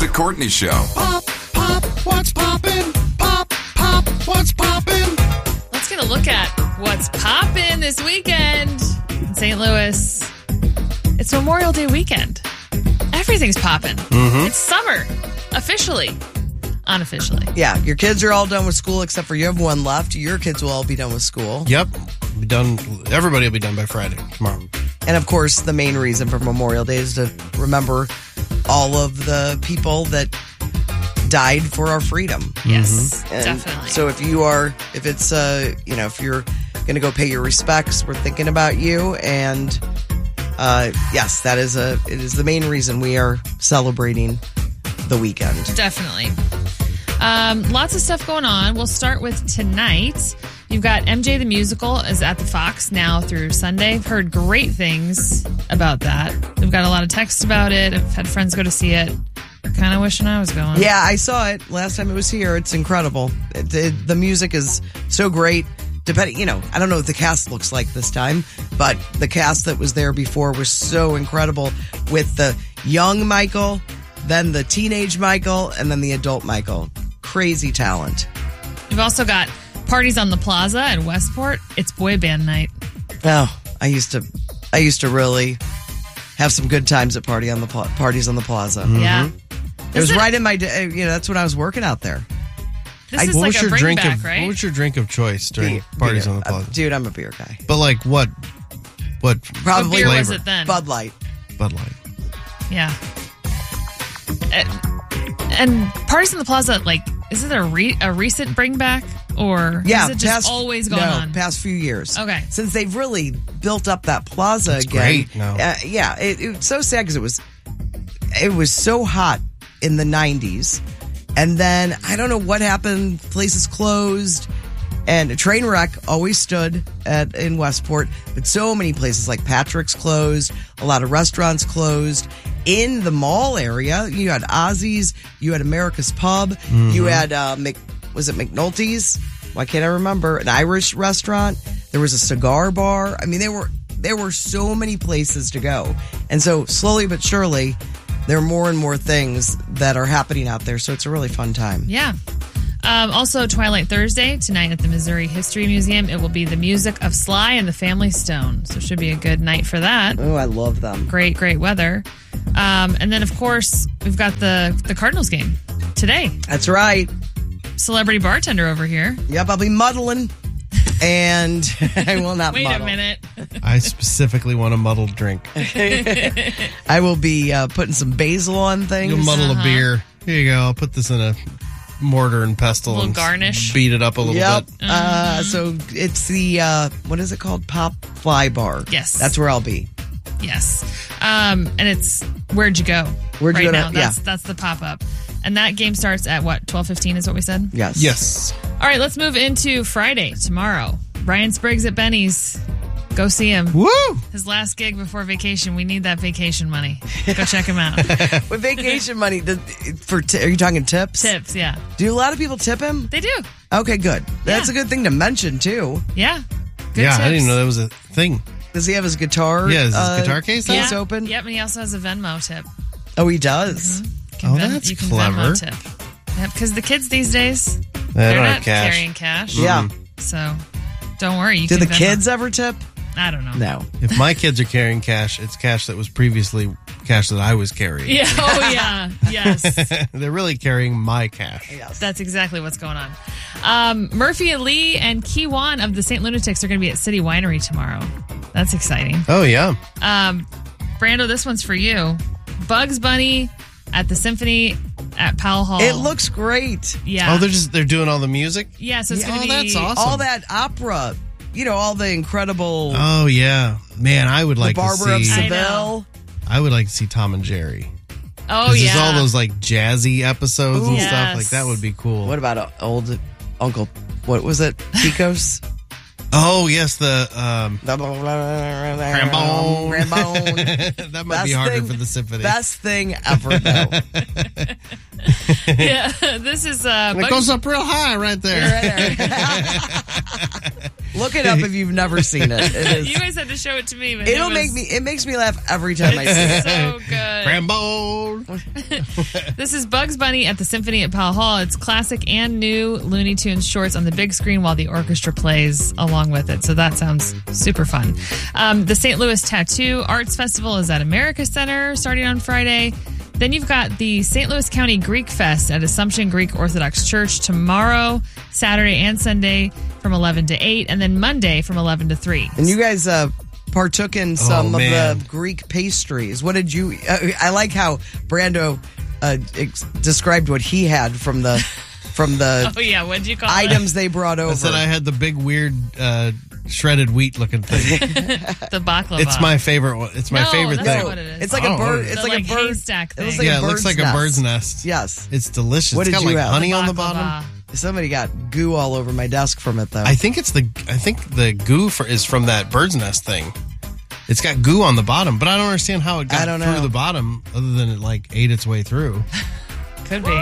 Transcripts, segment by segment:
Lisa Courtney Show. Pop, pop, what's poppin'? Pop, pop, what's poppin'? Let's get a look at what's poppin' this weekend in St. Louis. It's Memorial Day weekend. Everything's poppin'. It's summer, officially. Unofficially. Yeah, your kids are all done with school except for you have one left. Your kids will all be done with school. Yep. Be done. Everybody will be done by Friday, tomorrow. And of course, the main reason for Memorial Day is to remember all of the people that died for our freedom. Yes, And definitely. So if you're going to go pay your respects, we're thinking about you. And yes, it is the main reason we are celebrating the weekend. Definitely. Lots of stuff going on. We'll start with tonight. You've got MJ the Musical is at the Fox now through Sunday. I've heard great things about that. We've got a lot of texts about it. I've had friends go to see it. Kind of wishing I was going. Yeah, I saw it last time it was here. It's incredible. The music is so great. Depending, I don't know what the cast looks like this time, but the cast that was there before was so incredible with the young Michael, then the teenage Michael, and then the adult Michael. Crazy talent. You've also got Parties on the Plaza in Westport. It's boy band night. Oh, I used to really have some good times at Parties on the Plaza. Yeah. It was right in my day. That's when I was working out there. This is What like was a your bring drink back, of right? What was your drink of choice during Parties on the Plaza? Dude, I'm a beer guy. But like what? What? Probably What beer was flavor? it then? Bud Light. Bud Light. Yeah. And Parties on the Plaza, is it a recent bring back? Or Yeah, is it just always going on? Past few years. Okay. Since they've really built up that plaza again. Great now. Yeah, it's so sad because it was so hot in the 90s. And then I don't know what happened. Places closed. And a train wreck always stood in Westport. But so many places like Patrick's closed. A lot of restaurants closed. In the mall area, you had Ozzy's. You had America's Pub. You had, was it McNulty's? Why can't I remember? An Irish restaurant. There was a cigar bar. I mean, there were so many places to go. And so slowly but surely, there are more and more things that are happening out there. So it's a really fun time. Yeah. Also, Twilight Thursday tonight at the Missouri History Museum. It will be the music of Sly and the Family Stone. So it should be a good night for that. Oh, I love them. Great weather. And then, of course, we've got the Cardinals game today. That's right. Celebrity bartender over here. Yep, I'll be muddling. And I will not Wait muddle. a minute. I specifically want a muddled drink. I will be putting some basil on things. You'll muddle a beer. Here you go. I'll put this in a mortar and pestle Little and garnish. beat it up a little Yep. bit. So it's the, what is it called? Pop Fly Bar. Yes. That's where I'll be. Yes. And it's Where'd You Go? Where'd You right Go now. yeah. That's the pop-up. And that game starts at what, 12:15 is what we said? Yes. Yes. All right, let's move into Friday, tomorrow. Ryan Spriggs at Benny's. Go see him. Woo! His last gig before vacation. We need that vacation money. Go check him out. With vacation money, are you talking tips? Tips, yeah. Do a lot of people tip him? They do. Okay, good. That's Yeah. a good thing to mention, too. Yeah. Good Yeah, tips. I didn't even know that was a thing. Does he have his guitar? Yeah, is his guitar case Yeah. open? Yep, and he also has a Venmo tip. Oh, he does. You that's you can clever. Venmo tip. Yep, because the kids these days, They they're don't not have cash. carrying cash. Yeah. So don't worry. You Do can the Venmo. kids ever tip? I don't know. No. If my kids are carrying cash, it's cash that was previously cash that I was carrying. Yeah. Oh, yeah. Yes. They're really carrying my cash. Yes. That's exactly what's going on. Murphy and Lee and Key Wan of the St. Lunatics are going to be at City Winery tomorrow. That's exciting. Oh, yeah. Brando, this one's for you. Bugs Bunny at the Symphony at Powell Hall. It looks great. Yeah. Oh, they're doing all the music? Yeah, so it's Yeah. going to Oh, be... that's awesome. All that opera. All the incredible Oh, yeah. Man, I would The like to Barber of see... I Seville. I would like to see Tom and Jerry. Oh, 'Cause yeah. there's all those like jazzy episodes and Yes. stuff. Like that would be cool. What about old Uncle, what was it? Picos? Oh, yes, the Rambone. that might be harder for the symphony. Best thing ever, though. Yeah, this is it Bugs, goes up real high right there. Look it up if you've never seen it. It is. You guys had to show it to me. But It makes me laugh every time I see it. so good. Rambo. This is Bugs Bunny at the Symphony at Powell Hall. It's classic and new Looney Tunes shorts on the big screen while the orchestra plays along with it. So that sounds super fun. The St. Louis Tattoo Arts Festival is at America Center starting on Friday. Then you've got the St. Louis County Greek Fest at Assumption Greek Orthodox Church tomorrow, Saturday and Sunday from 11 to 8, and then Monday from 11 to 3. And you guys partook in some of man. the Greek pastries. What did you... I like how Brando described what he had from the Oh, yeah. What'd you call items they brought over. I said I had the big, weird, shredded wheat looking thing. The baklava. It's my favorite one. It's my favorite that's thing. not what it is. It's like a Oh, bird. okay. It's The, like a bird haystack It looks thing. like Yeah, a it looks bird's like nest. a bird's nest. Yes. It's delicious. What It's did got you like have? honey on the Baklava. bottom. Somebody got goo all over my desk from it, though. I think the goo is from that bird's nest thing. It's got goo on the bottom, but I don't understand how it I got don't through know. the bottom other than it like ate its way through. Could be.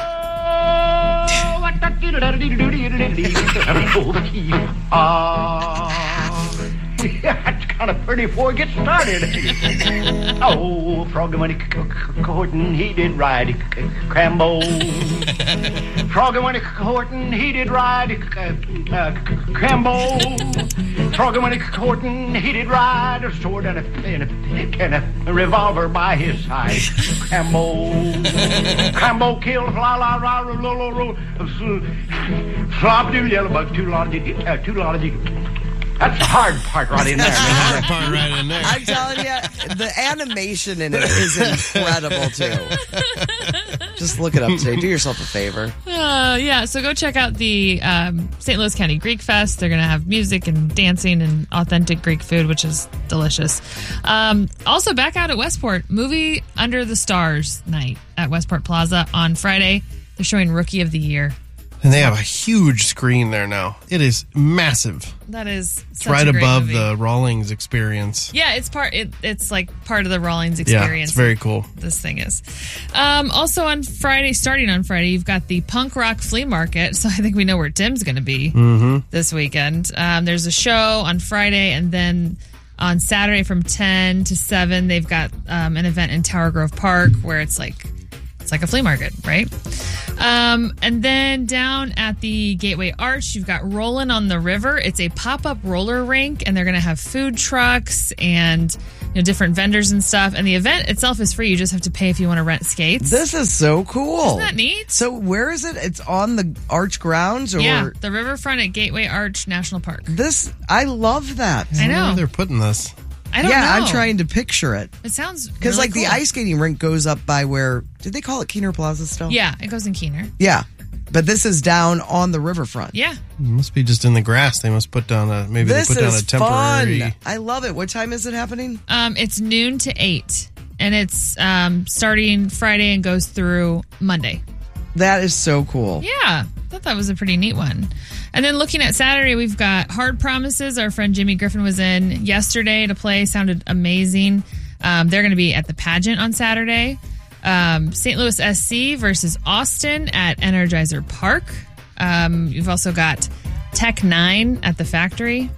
That's kind of pretty before it gets started. Oh, Froggy when he courting, he did ride Crambo. Froggy when he courting, he did ride Crambo. Froggy when he courting, he did ride a sword and a revolver by his side. Crambo. Crambo killed flop do yellow bug too large. That's the hard part right in there. The hard part right in there. I'm telling you, the animation in it is incredible, too. Just look it up today. Do yourself a favor. Yeah, so go check out the St. Louis County Greek Fest. They're going to have music and dancing and authentic Greek food, which is delicious. Also, back out at Westport, movie Under the Stars night at Westport Plaza on Friday. They're showing Rookie of the Year. And they have a huge screen there now. It is massive. That is It's such right a great above movie. the Rawlings experience. Yeah, it's like part of the Rawlings Yeah, experience. it's very cool. This thing is. Also on Friday, starting on Friday, you've got the Punk Rock Flea Market. So I think we know where Tim's going to be this weekend. There's a show on Friday, and then on Saturday from 10 to 7, they've got an event in Tower Grove Park where it's like a flea market, right? And then down at the Gateway Arch, you've got Rollin' on the River. It's a pop-up roller rink, and they're going to have food trucks and different vendors and stuff. And the event itself is free. You just have to pay if you want to rent skates. This is so cool. Isn't that neat? So where is it? It's on the Arch grounds? Or Yeah, the riverfront at Gateway Arch National Park. I love that. I know. Where they're putting this. I don't know. I'm trying to picture it. It sounds Because really the cool. ice skating rink goes up by where, did they call it Keener Plaza still? Yeah, it goes in Keener. Yeah. But this is down on the riverfront. Yeah. It must be just in the grass. They must put down This they put down is a temporary. fun. I love it. What time is it happening? It's noon to 8, and it's starting Friday and goes through Monday. That is so cool. Yeah, I thought that was a pretty neat one. And then looking at Saturday, we've got Hard Promises. Our friend Jimmy Griffin was in yesterday to play. Sounded amazing. They're going to be at the pageant on Saturday. St. Louis SC versus Austin at Energizer Park. You've also got Tech 9 at the Factory.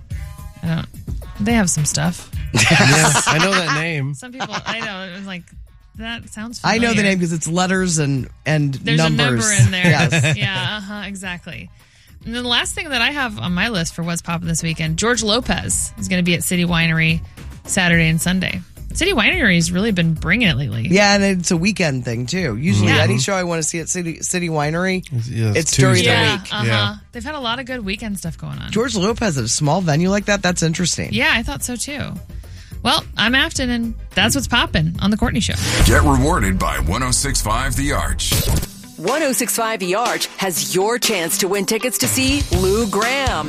They have some stuff. Yeah, I know that name. Some people, I know, it was like, that sounds I familiar. know the name because it's letters and There's numbers. a number in there. Yes. Yeah, exactly. And then the last thing that I have on my list for what's popping this weekend, George Lopez is going to be at City Winery Saturday and Sunday. City Winery has really been bringing it lately. Yeah, and it's a weekend thing too. Usually, Yeah. any show I want to see at City Winery, Yeah, it's during Tuesday. the Yeah, week. Yeah. They've had a lot of good weekend stuff going on. George Lopez at a small venue like that, that's interesting. Yeah, I thought so too. Well, I'm Afton, and that's what's popping on The Courtney Show. Get rewarded by 106.5 The Arch. 106.5 The Arch has your chance to win tickets to see Lou Gramm.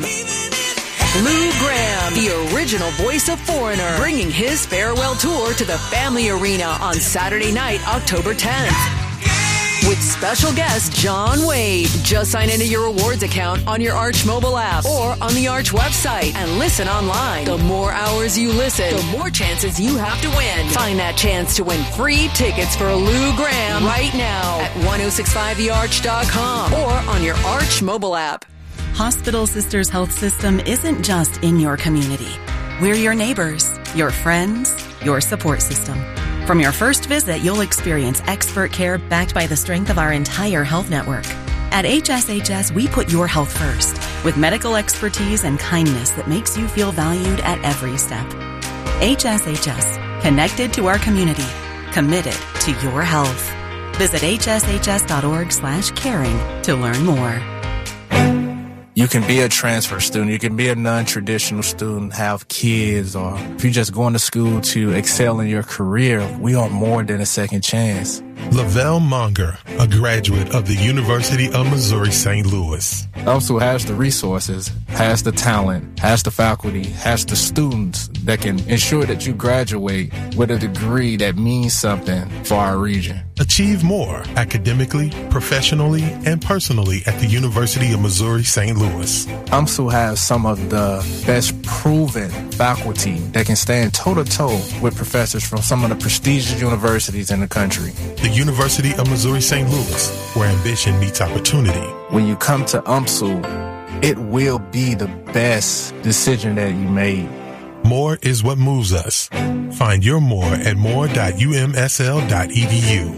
Lou Gramm, the original voice of Foreigner, bringing his farewell tour to the Family Arena on Saturday night, October 10th. With special guest John Wade. Just sign into your rewards account on your Arch mobile app or on the Arch website and listen online. The more hours you listen, the more chances you have to win. Find that chance to win free tickets for Lou Gramm right now at 1065thearch.com or on your Arch mobile app. Hospital Sisters Health System isn't just in your community. We're your neighbors, your friends, your support system. From your first visit, you'll experience expert care backed by the strength of our entire health network. At HSHS, we put your health first, with medical expertise and kindness that makes you feel valued at every step. HSHS, connected to our community, committed to your health. Visit hshs.org/caring to learn more. You can be a transfer student. You can be a non-traditional student, have kids, or if you're just going to school to excel in your career, we are more than a second chance. Lavelle Monger, a graduate of the University of Missouri St. Louis. UMSL has the resources, has the talent, has the faculty, has the students that can ensure that you graduate with a degree that means something for our region. Achieve more academically, professionally, and personally at the University of Missouri St. Louis. UMSL has some of the best proven faculty that can stand toe-to-toe with professors from some of the prestigious universities in the country. The University of Missouri St. Louis, where ambition meets opportunity. When you come to UMSL, it will be the best decision that you made. More is what moves us. Find your more at more.umsl.edu.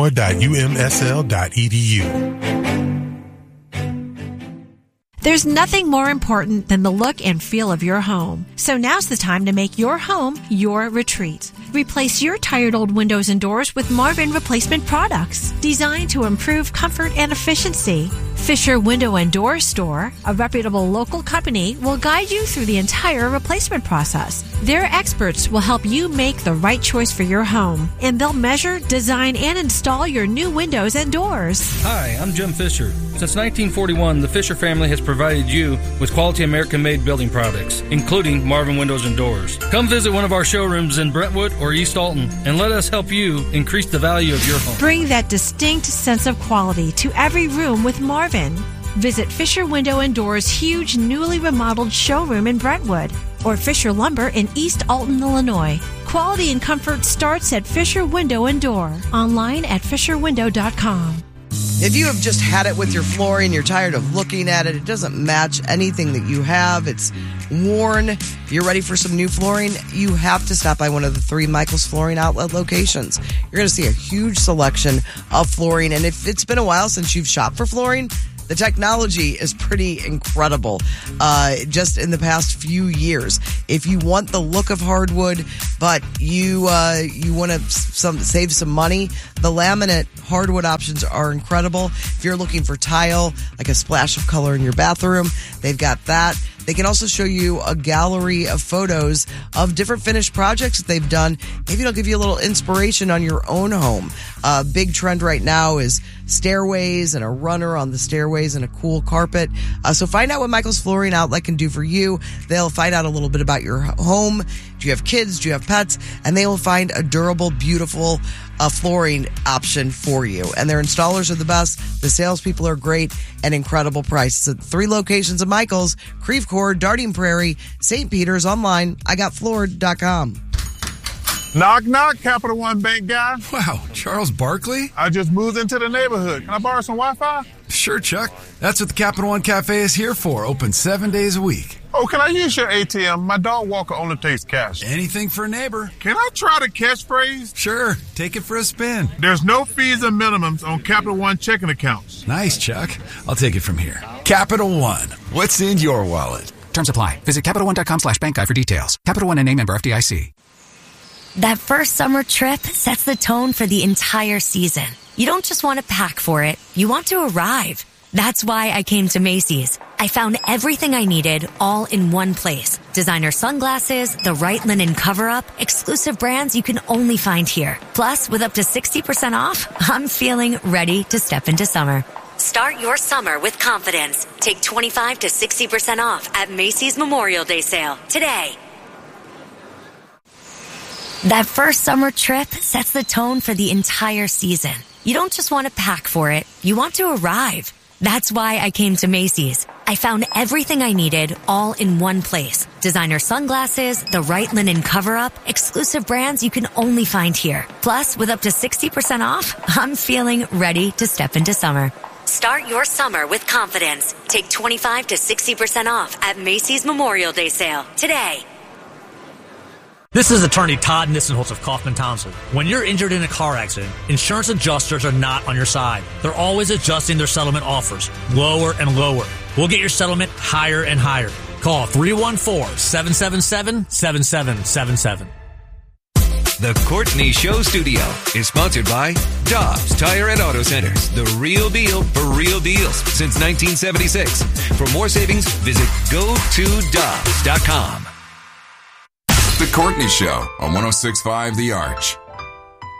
More.umsl.edu. There's nothing more important than the look and feel of your home. So now's the time to make your home your retreat. Replace your tired old windows and doors with Marvin replacement products designed to improve comfort and efficiency. Fisher Window and Door Store, a reputable local company, will guide you through the entire replacement process. Their experts will help you make the right choice for your home, and they'll measure, design, and install your new windows and doors. Hi, I'm Jim Fisher. Since 1941, the Fisher family has provided you with quality American-made building products, including Marvin Windows and Doors. Come visit one of our showrooms in Brentwood or East Alton, and let us help you increase the value of your home. Bring that distinct sense of quality to every room with Marvin. Visit Fisher Window and Doors' huge newly remodeled showroom in Brentwood or Fisher Lumber in East Alton, Illinois. Quality and comfort starts at Fisher Window and Door. Online at fisherwindow.com. If you have just had it with your flooring, you're tired of looking at it, it doesn't match anything that you have, it's worn, you're ready for some new flooring, you have to stop by one of the 3 Michaels Flooring Outlet locations. You're going to see a huge selection of flooring, and if it's been a while since you've shopped for flooring, the technology is pretty incredible just in the past few years. If you want the look of hardwood, but you want to save some money, the laminate hardwood options are incredible. If you're looking for tile, like a splash of color in your bathroom, they've got that. They can also show you a gallery of photos of different finished projects that they've done. Maybe it'll give you a little inspiration on your own home. Big trend right now is stairways and a runner on the stairways and a cool carpet. So find out what Michael's Flooring Outlet can do for you. They'll find out a little bit about your home. Do you have kids? Do you have pets? And they will find a durable, beautiful flooring option for you. And their installers are the best. The salespeople are great and incredible prices. At 3 locations of Michael's, Creve Coeur, Darting Prairie, St. Peter's, online, igotfloored.com. Knock, knock, Capital One Bank guy. Wow, Charles Barkley? I just moved into the neighborhood. Can I borrow some Wi-Fi? Sure, Chuck. That's what the Capital One Cafe is here for. Open 7 days a week. Oh, can I use your ATM? My dog walker only takes cash. Anything for a neighbor. Can I try the catchphrase? Sure. Take it for a spin. There's no fees and minimums on Capital One checking accounts. Nice, Chuck. I'll take it from here. Capital One. What's in your wallet? Terms apply. Visit CapitalOne.com/bankguide for details. Capital One and name member FDIC. That first summer trip sets the tone for the entire season. You don't just want to pack for it. You want to arrive. That's why I came to Macy's. I found everything I needed all in one place. Designer sunglasses, the right linen cover-up, exclusive brands you can only find here. Plus, with up to 60% off, I'm feeling ready to step into summer. Start your summer with confidence. Take 25 to 60% off at Macy's Memorial Day sale today. That first summer trip sets the tone for the entire season. You don't just want to pack for it. You want to arrive. That's why I came to Macy's. I found everything I needed all in one place. Designer sunglasses, the right linen cover-up, exclusive brands you can only find here. Plus, with up to 60% off, I'm feeling ready to step into summer. Start your summer with confidence. Take 25 to 60% off at Macy's Memorial Day sale today. This is attorney Todd Nissenholtz of Kaufman Townsend. When you're injured in a car accident, insurance adjusters are not on your side. They're always adjusting their settlement offers, lower and lower. We'll get your settlement higher and higher. Call 314-777-7777. The Courtney Show Studio is sponsored by Dobbs Tire and Auto Centers, the real deal for real deals since 1976. For more savings, visit GoToDobbs.com. The Courtney Show on 106.5 The Arch.